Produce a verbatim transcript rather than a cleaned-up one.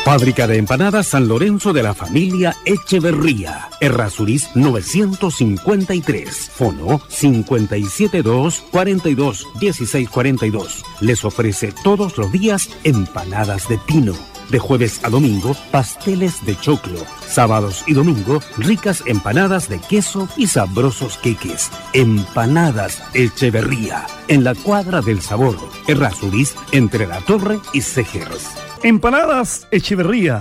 Fábrica de empanadas San Lorenzo de la familia Echeverría. Errázuriz novecientos cincuenta y tres. Fono cincuenta y siete dos, cuarenta y dos, dieciséis cuarenta y dos. Les ofrece todos los días empanadas de pino. De jueves a domingo, pasteles de choclo. Sábados y domingo, ricas empanadas de queso y sabrosos queques. Empanadas Echeverría. En la cuadra del sabor. Errázuriz, entre La Torre y Segers. Empanadas Echeverría.